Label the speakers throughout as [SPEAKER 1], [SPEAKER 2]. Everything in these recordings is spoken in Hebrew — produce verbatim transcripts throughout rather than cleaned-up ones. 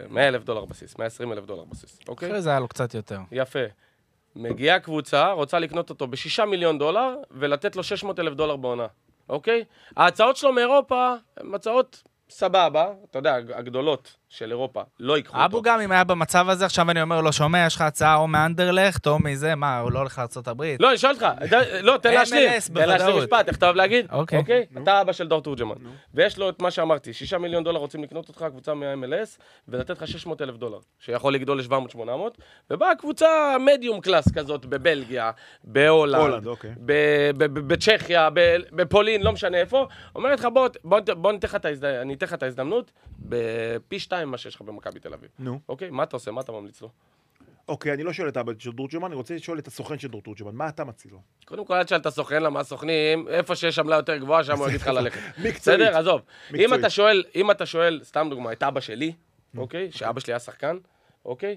[SPEAKER 1] מאה אלף דולר בסיס, מאה ועשרים אלף דולר בסיס, אוקיי?
[SPEAKER 2] אחרי זה היה לו קצת יותר.
[SPEAKER 1] יפה. מגיעה קבוצה, רוצה לקנות אותו בשישה מיליון דולר, ולתת לו שש מאות אלף דולר בעונה, אוקיי? ההצעות שלו מאירופה הן הצעות סבבה, אתה יודע, הגדולות של אירופה, לא ייקחו אותו.
[SPEAKER 2] אבו גם אם היה במצב הזה, עכשיו אני אומר לו, שומע, יש לך הצעה או מאנדרלכט, או מזה, מה, הוא לא הולך לארצות הברית?
[SPEAKER 1] לא, אני שואל אותך, לא, תן להשלים, תן להשלים משפט, איך אתה אוהב להגיד?
[SPEAKER 2] אוקיי.
[SPEAKER 1] אתה אבא של דור תורג'מן, ויש לו את מה שאמרתי, שישה מיליון דולר רוצים לקנות אותך, קבוצה מה-אם אל אס, ולתת לך שש מאות אלף דולר, שיכול לגדול ל-שבע מאות שמונה מאות, ובאה קבוצה מדיום קלאס כזאת, בבלגיה, בהולנד, בצ'כיה, בפולין, לא משנה איפה, אומרת לך, בוא אני אתן לך את ההזדמנות בפי שתיים מה שיש לך במכבי תל אביב.
[SPEAKER 3] נו.
[SPEAKER 1] אוקיי? מה אתה עושה? מה אתה ממליץ לו?
[SPEAKER 3] אוקיי, אני לא שואל את אבא של דור תורג'מן, אני רוצה לשאול את הסוכן של דור תורג'מן. מה אתה מציע לו?
[SPEAKER 1] קודם כל, עד שאל את הסוכן, למה הסוכנים, איפה שיש עמלה יותר גבוהה, שם הוא יגיד לך ללכת.
[SPEAKER 3] מקצועית.
[SPEAKER 1] בסדר? עזוב. אם אתה שואל, אם אתה שואל, סתם דוגמה, את אבא שלי, אוקיי? שאבא שלי היה שחקן, אוקיי?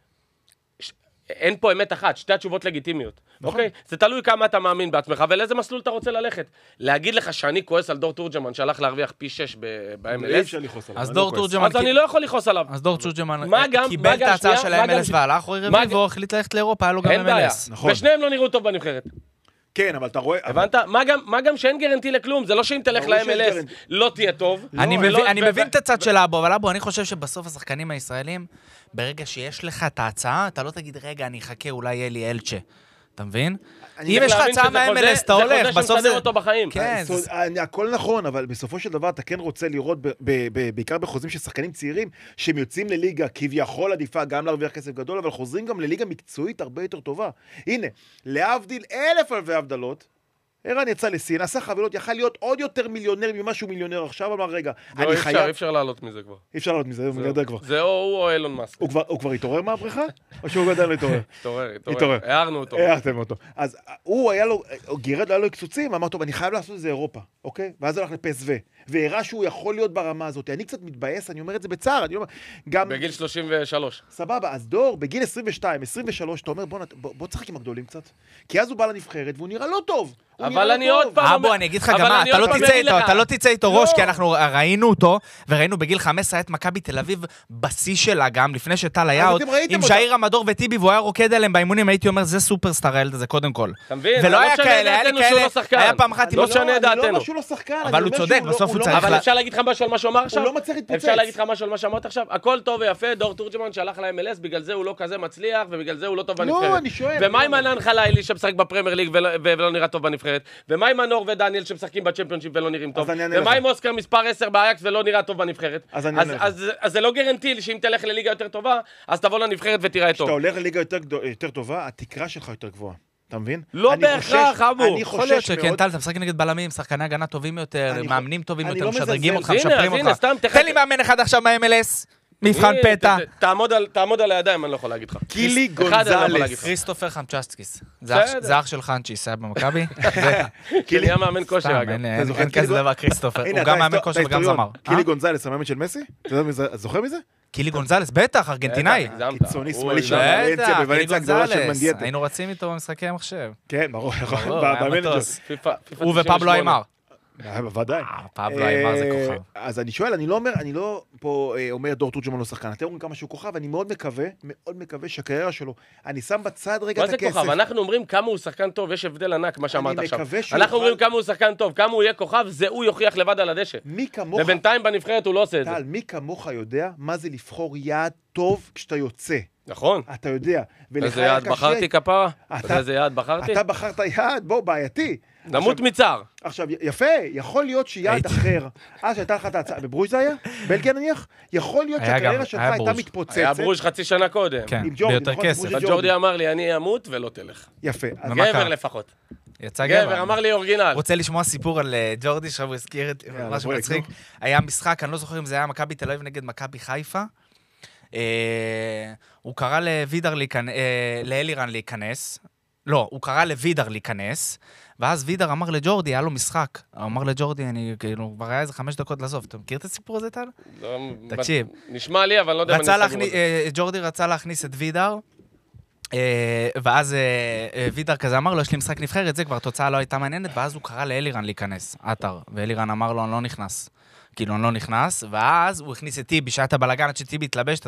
[SPEAKER 1] אין פה אמת אחת, שתי התשובות לגיטימיות. אוקיי? זה תלוי כמה אתה מאמין בעצמך, ולאיזה מסלול אתה רוצה ללכת. להגיד לך שאני כועס על דור תורג'מן, שהלך להרוויח פי שש ב-אם אל אס.
[SPEAKER 2] אז דור תורג'מן...
[SPEAKER 1] אז אני לא יכול לכעוס עליו.
[SPEAKER 2] אז דור תורג'מן קיבל את ההצעה של ה-אם אל אס והלך, רועי רביב, והוא החליט ללכת לאירופה, היה לו גם אם אל אס.
[SPEAKER 1] ושניהם לא נראו טוב בנבחרת.
[SPEAKER 3] כן, אבל אתה רואה...
[SPEAKER 1] הבנת? מה גם שאין גרנטי לכלום, זה לא שאם תלך ל-אם אל אס לא תהיה טוב.
[SPEAKER 2] אני מבין את הצד של אבו, אבל אבו, אני חושב שבסוף השחקנים הישראלים, ברגע שיש לך את ההצעה, אתה לא תגיד, רגע, אני אחכה, אולי יהיה לי אלצ'ה. אתה מבין? אם יש לך הצעה מה-אם אל אס, אתה הולך, בסוף זה...
[SPEAKER 1] אותו בחיים.
[SPEAKER 3] הכל נכון, אבל בסופו של דבר אתה כן רוצה לראות, בעיקר בחוזים של שחקנים צעירים, שהם יוצאים לליגה כביכול עדיפה גם להרוויח כסף גדול, אבל חוזרים גם לליגה מקצועית הרבה יותר טובה. הנה, להבדיל אלף אלפי הבדלות, ערן יצא לסין, עשה חבילות, יכל להיות עוד יותר מיליונר ממה שהוא מיליונר עכשיו, אבל רגע, אני חייב...
[SPEAKER 1] אי אפשר לעלות מזה כבר.
[SPEAKER 3] אי אפשר לעלות מזה, הוא מגדר כבר.
[SPEAKER 1] זה או הוא או אילון מאסק.
[SPEAKER 3] הוא כבר התעורר מהבריכה? או שהוא גדל להתעורר?
[SPEAKER 1] התעורר, התעורר. הערנו אותו.
[SPEAKER 3] הערתם אותו. אז הוא היה לו, גירד, היה לו קצוצים, אמר, טוב, אני חייב לעשות את זה אירופה, אוקיי? ואז הוא הלך לפסו, והראה שהוא יכול להיות ברמה הזאת. אני קצת מתבאס, אני אומר את זה בצער, אני אומר, גם...
[SPEAKER 1] בגיל שלושים ושלוש.
[SPEAKER 3] סבבה, אז דור, בגיל עשרים ושתיים, עשרים ושלוש, אתה אומר, בוא תשחק עם הגדולים קצת. כי אז הוא בא לנבחרת, והוא נראה לא טוב.
[SPEAKER 1] אבל אני עוד פעם...
[SPEAKER 2] אבו, אני אגיד לך גם מה, אתה לא תצא איתו, אתה לא תצא איתו ראש, כי אנחנו ראינו אותו, וראינו בגיל חמש עשרה את מכבי תל אביב בשיא שלה גם, לפני שטל היה עוד, עם שעיר המדור וטיבי, והוא היה רוקד עליהם באימונים, הייתי אומר, זה סופרסטאר הילד הזה, קודם כל.
[SPEAKER 1] אתה מבין?
[SPEAKER 2] ולא היה כאלה, היה לי כאלה, היה פעם אחת,
[SPEAKER 1] לא שונה דעתנו.
[SPEAKER 2] אבל הוא צודק, בסוף הוא צריך...
[SPEAKER 1] אבל אפשר להגיד לך משהו על מה שהוא אמר עכשיו?
[SPEAKER 3] הוא לא מצליח להתפוצץ.
[SPEAKER 1] אפשר להגיד לך משהו על מה שאמרת עכשיו? הכל טוב ויפה, דור תורג'מן שהלך ל-אם אל אס, בגלל זה הוא לא כזה מצליח, ובגלל זה הוא לא טוב בנבחרת.
[SPEAKER 3] לא, אני שואל.
[SPEAKER 1] ומה עם ענן חלילי שמשחק בפרמייר ליג ולא נראה טוב בנבחרת? ומה עם מנור ודניאל שמשחקים בצ'מפיונשיפ ולא נראים טוב? ומה עם אוסקר מספר עשר באייקס ולא נראה טוב בנבחרת? אז זה לא גרנטי שאם תלך לליגה יותר טובה, אז תבוא לנבחרת ותראה טוב.
[SPEAKER 3] כשאתה הולך לליגה יותר טובה, התקרה שלך יותר גבוהה. אתה מבין?
[SPEAKER 1] לא בהכרח, אבו.
[SPEAKER 2] יכול להיות שכן, טל, אתה משחק נגד בלמים, שחקני הגנה טובים יותר, מאמנים טובים יותר, משדרגים אותך, משפרים אותך. תן לי מאמן אחד עכשיו מה-אם אל אס. מבחן פתע.
[SPEAKER 1] תעמוד על הידיים, אני לא יכול להגיד לך.
[SPEAKER 3] קילי גונזלס.
[SPEAKER 2] כריסטופר חמצ'סקיס. זה אח של חנצ'יס, היה במכבי.
[SPEAKER 1] קילי היה מאמן כושר, אגב.
[SPEAKER 2] אין כזה דבר כריסטופר. הוא גם מאמן כושר וגם זמר.
[SPEAKER 3] קילי גונזלס, המאמן של מסי? אתה זוכר מזה?
[SPEAKER 2] קילי גונזלס, בטח, ארגנטינאי.
[SPEAKER 3] קיצוני שמאלי של ולנסיה, בוולנסיה הגדולה של מנדיאטה.
[SPEAKER 2] היינו רצים איתו במשחקי המחשב.
[SPEAKER 3] כן, ברור.
[SPEAKER 2] הוא ופבלו איימר.
[SPEAKER 3] בוודאי.
[SPEAKER 2] פאבלו איימר זה כוכב.
[SPEAKER 3] אז אני שואל, אני לא אומר, אני לא פה אומר דור תורג'מן לא שחקן. אתם אומרים כמה שהוא כוכב, אני מאוד מקווה, מאוד מקווה שהקריירה שלו, אני שם בצד רגע את הכסף.
[SPEAKER 1] מה זה כוכב? אנחנו אומרים כמה הוא שחקן טוב, יש הבדל ענק מה שאמרת עכשיו. אנחנו אומרים כמה הוא שחקן טוב, כמה הוא יהיה כוכב, זה הוא יוכיח לבד על הדשא.
[SPEAKER 3] מי כמוך...
[SPEAKER 1] ובינתיים בנבחרת הוא לא עושה את זה.
[SPEAKER 3] טל, מי כמוך יודע מה זה לבחור יעד טוב כשאתה יוצא.
[SPEAKER 1] נכון.
[SPEAKER 3] אתה יודע.
[SPEAKER 1] איזה יעד בחרתי כפרה? איזה יעד בחרתי?
[SPEAKER 3] אתה בחרת יעד, בוא, בעייתי.
[SPEAKER 1] נמות מצער.
[SPEAKER 3] עכשיו, יפה, יכול להיות שיעד אחר, אז שהייתה לך את ההצעה, בברוז' זה היה? בלגיה נניח? יכול להיות שהקריירה שלך הייתה מתפוצצת.
[SPEAKER 1] היה ברוז' חצי שנה קודם.
[SPEAKER 2] כן, ביותר כסף.
[SPEAKER 1] אבל ג'ורדי אמר לי, אני אמות ולא תלך.
[SPEAKER 3] יפה.
[SPEAKER 1] גבר לפחות.
[SPEAKER 2] יצא גבר.
[SPEAKER 1] גבר, אמר לי אורגינל.
[SPEAKER 2] רוצה לשמוע סיפור על ג'ורדי, עכשיו הוא הזכיר את משהו מצחיק. היה משחק, אני לא זוכר אם זה היה מכבי תל אביב נגד מכבי חיפה. הוא קרא לוידר לאלירן להיכנס. לא, הוא קרא לוידר להיכנס, ואז וידר אמר לג'ורדי, היה לו משחק. הוא אמר לג'ורדי, אני, כאילו, כבר היה איזה חמש דקות לעזוב. אתה מכיר את הסיפור הזה, טל? תקשיב.
[SPEAKER 1] נשמע לי, אבל לא יודע אם אני סגור את זה.
[SPEAKER 2] ג'ורדי רצה להכניס את וידר, ואז וידר כזה אמר לו, יש לי משחק נבחרת, זה כבר תוצאה לא הייתה מעניינת, ואז הוא קרא לאלירן להיכנס, אתר, ואלירן אמר לו, אני לא נכנס. כאילו, אני לא נכנס, ואז הוא הכניס את טיבי, שהיה את הבלגן עד שטיבי התלבש,